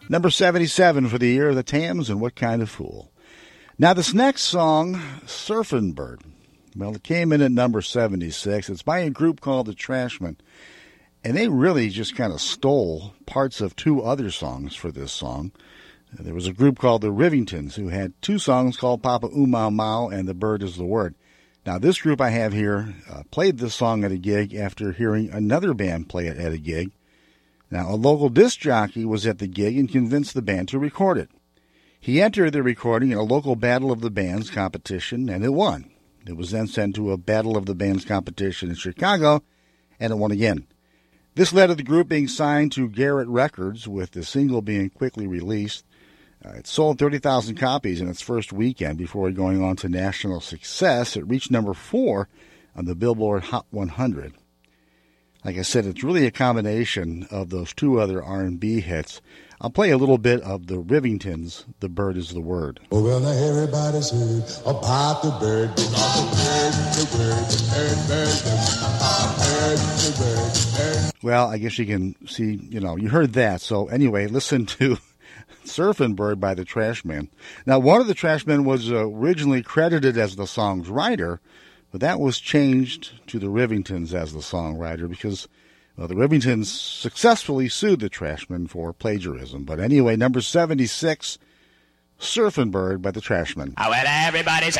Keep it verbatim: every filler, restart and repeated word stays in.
Number seventy-seven for the year, the Tams and What Kind of Fool. Now, this next song, Surfin' Bird, well, it came in at number seventy-six. It's by a group called the Trashmen, and they really just kind of stole parts of two other songs for this song. There was a group called the Rivingtons who had two songs called Papa Ooh Mau Mau and The Bird is the Word. Now, this group I have here uh, played this song at a gig after hearing another band play it at a gig. Now, a local disc jockey was at the gig and convinced the band to record it. He entered the recording in a local Battle of the Bands competition, and it won. It was then sent to a Battle of the Bands competition in Chicago, and it won again. This led to the group being signed to Garrett Records, with the single being quickly released. Uh, it sold thirty thousand copies in its first weekend before going on to national success. It reached number four on the Billboard Hot one hundred. Like I said, it's really a combination of those two other R and B hits. I'll play a little bit of the Rivingtons, The Bird is the Word. Oh, well, now everybody's heard about the bird, because the bird, the bird, the bird, bird, the bird, the bird. Well, I guess you can see, you know, you heard that. So anyway, listen to Surfin' Bird by the Trashmen. Now, one of the Trashmen was uh, originally credited as the song's writer, but that was changed to the Rivingtons as the songwriter because well, the Rivingtons successfully sued the Trashmen for plagiarism. But anyway, number seventy-six, Surfin' Bird by the Trashmen. Oh, well, everybody's